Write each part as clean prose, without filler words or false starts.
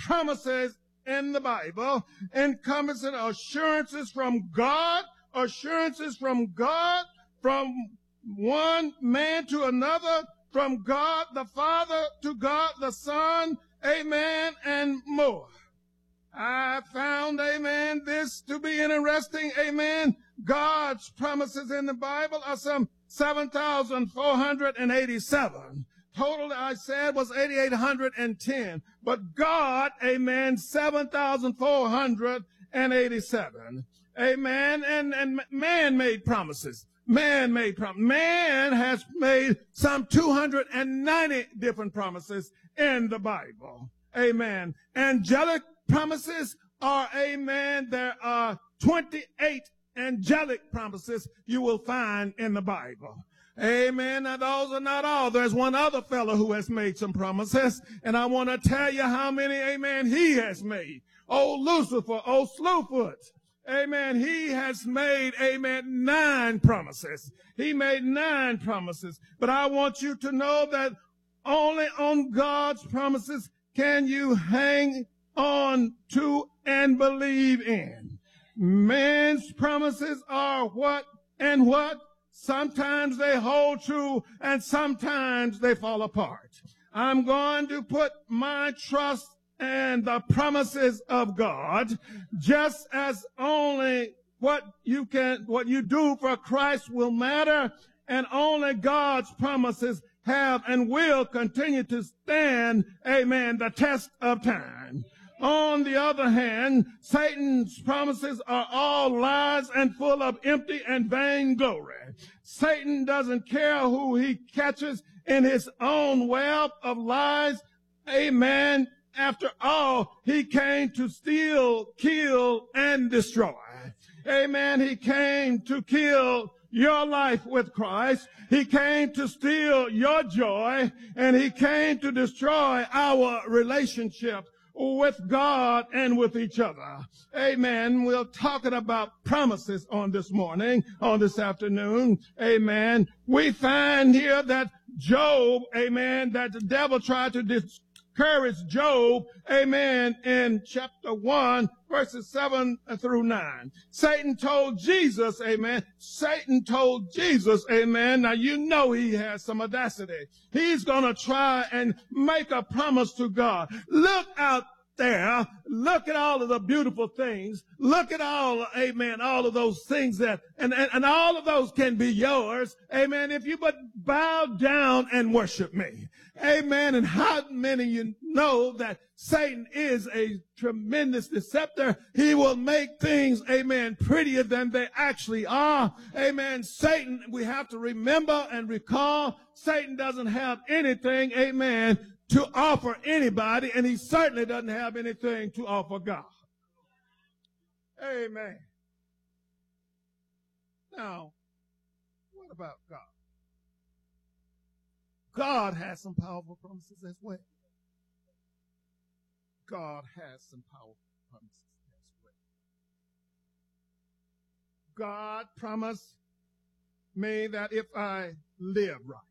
promises in the Bible encompassing assurances from God from one man to another, from God the Father to God the Son, amen, and more. I found, amen, this to be interesting, amen. God's promises in the Bible are some 7,487. Total, I said, was 8,810. But God, amen, 7,487. Amen. And man made promises. Man has made some 290 different promises in the Bible. Amen. Angelic promises are, amen, there are 28 angelic promises you will find in the Bible. Amen. Now, those are not all. There's one other fellow who has made some promises, and I want to tell you how many, amen, he has made. Old Lucifer, old Slewfoot. Amen. He has made, amen, 9 promises. He made 9 promises. But I want you to know that only on God's promises can you hang on to and believe in. Man's promises are what and what? Sometimes they hold true and sometimes they fall apart. I'm going to put my trust in the promises of God, just as only what you do for Christ will matter, and only God's promises have and will continue to stand, amen, the test of time. On the other hand, Satan's promises are all lies and full of empty and vain glory. Satan doesn't care who he catches in his own web of lies. Amen. After all, he came to steal, kill, and destroy. Amen. He came to kill your life with Christ. He came to steal your joy, and he came to destroy our relationship with God and with each other. Amen. We're talking about promises on this morning, on this afternoon. Amen. We find here that Job, amen, that the devil tried to discourage Job, amen, in chapter 1, verses 7 through 9. Satan told Jesus, amen, now you know he has some audacity. He's going to try and make a promise to God. Look out there. Look at all of the beautiful things. Look at all, amen, all of those things that, and all of those can be yours, amen, if you but bow down and worship me. Amen. And how many of you know that Satan is a tremendous deceptor? He will make things, amen, prettier than they actually are. Amen. Satan, we have to remember and recall, Satan doesn't have anything, amen, to offer anybody, and he certainly doesn't have anything to offer God. Amen. Now, what about God? God has some powerful promises as well. God has some powerful promises as well. God promised me that if I live right,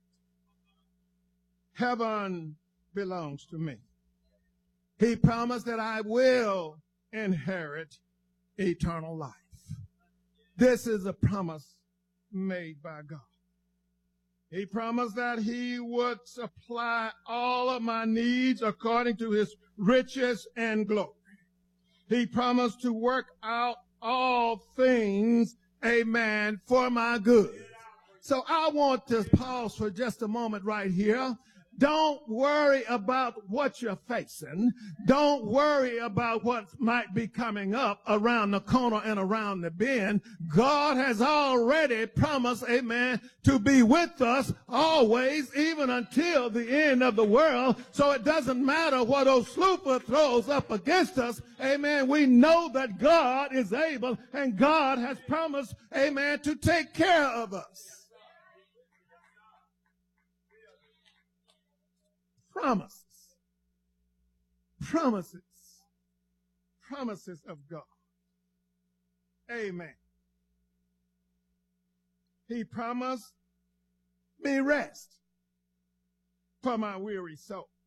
heaven belongs to me. He promised that I will inherit eternal life. This is a promise made by God. He promised that he would supply all of my needs according to his riches and glory. He promised to work out all things, amen, for my good. So I want to pause for just a moment right here. Don't worry about what you're facing. Don't worry about what might be coming up around the corner and around the bend. God has already promised, amen, to be with us always, even until the end of the world. So it doesn't matter what old Slewfoot throws up against us. Amen. We know that God is able, and God has promised, amen, to take care of us. Promises of God. Amen. He promised me rest for my weary soul.